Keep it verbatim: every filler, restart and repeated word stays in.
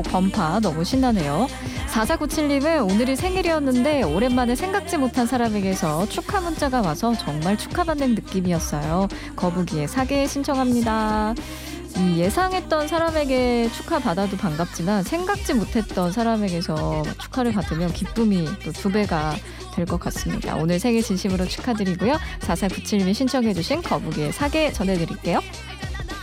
전파 너무 신나네요. 사사구칠님은 오늘이 생일이었는데 오랜만에 생각지 못한 사람에게서 축하 문자가 와서 정말 축하받는 느낌이었어요. 거북이의 사계 신청합니다. 이 예상했던 사람에게 축하받아도 반갑지만 생각지 못했던 사람에게서 축하를 받으면 기쁨이 또 두 배가 될 것 같습니다. 오늘 생일 진심으로 축하드리고요. 사사구칠님이 신청해주신 거북이의 사계 전해드릴게요.